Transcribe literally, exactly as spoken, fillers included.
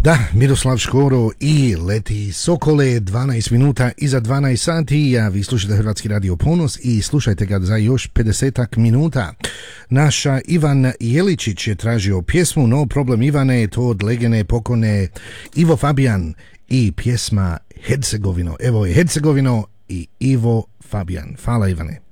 Da, Miroslav Škoro i Leti Sokole, dvanaest minuta iza dvanaest sati, a vi slušate Hrvatski radio Ponos i slušajte ga za još pedesetak minuta. Naša Ivan Jeličić je tražio pjesmu, no problem Ivane je to od legene pokone Ivo Fabijan i pjesma Hercegovino. Evo je Hercegovino i Ivo Fabijan. Hvala Ivane.